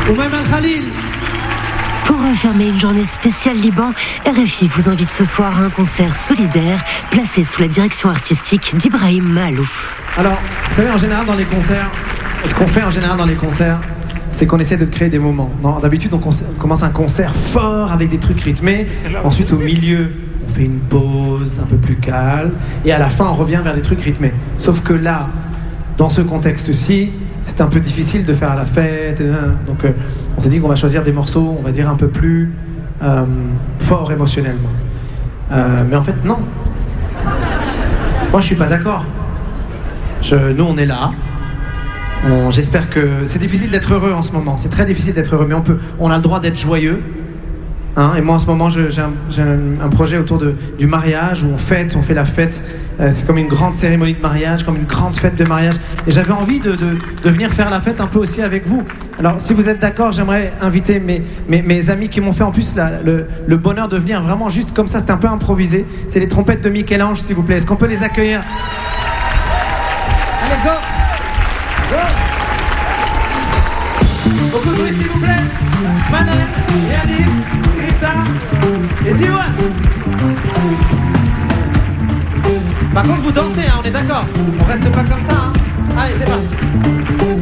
ou même un Khalil. Pour refermer une journée spéciale Liban, RFI vous invite ce soir à un concert solidaire placé sous la direction artistique d'Ibrahim Mahalouf. Alors, vous savez, en général dans les concerts, ce qu'on fait en général dans les concerts, c'est qu'on essaie de créer des moments. D'habitude, on commence un concert fort avec des trucs rythmés. Ensuite, au milieu, on fait une pause un peu plus calme. Et à la fin, on revient vers des trucs rythmés. Sauf que là, dans ce contexte-ci, c'est un peu difficile de faire la fête. Donc, on s'est dit qu'on va choisir des morceaux, on va dire, un peu plus forts émotionnellement. Mais en fait, non. Moi, je suis pas d'accord. Nous, on est là. J'espère que... C'est difficile d'être heureux en ce moment. C'est très difficile d'être heureux, mais on a le droit d'être joyeux. Hein, et moi, en ce moment, j'ai un projet autour du mariage, où on fait la fête. C'est comme une grande cérémonie de mariage, comme une grande fête de mariage. Et j'avais envie de venir faire la fête un peu aussi avec vous. Alors, si vous êtes d'accord, j'aimerais inviter mes amis qui m'ont fait en plus le bonheur de venir vraiment juste comme ça. C'était un peu improvisé. C'est les trompettes de Michel-Ange, s'il vous plaît. Est-ce qu'on peut les accueillir? Allez, go! Beaucoup de bruit s'il vous plaît. Manel, Yanis, Rita et Diwan. Par contre vous dansez, hein, on est d'accord. On reste pas comme ça. Hein. Allez, c'est parti.